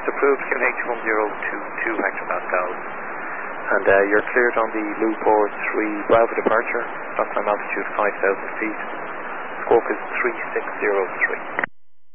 That's approved, QNH 1022 hectopascals. And you're cleared on the Lupor 3 Bravo departure. Stop time altitude 5,000 feet. Squawk is 3603.